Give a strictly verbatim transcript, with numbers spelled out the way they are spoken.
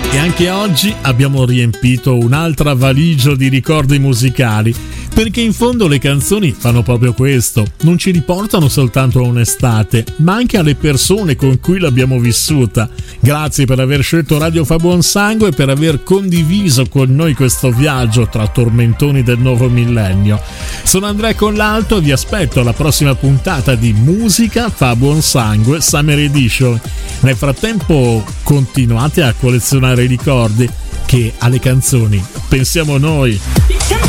E anche oggi abbiamo riempito un'altra valigia di ricordi musicali, perché in fondo le canzoni fanno proprio questo, non ci riportano soltanto a un'estate, ma anche alle persone con cui l'abbiamo vissuta. Grazie per aver scelto Radio Fa Buon Sangue e per aver condiviso con noi questo viaggio tra tormentoni del nuovo millennio. Sono Andrea Collalto e vi aspetto alla prossima puntata di Musica Fa Buon Sangue Summer Edition. Nel frattempo continuate a collezionare i ricordi, che alle canzoni pensiamo noi.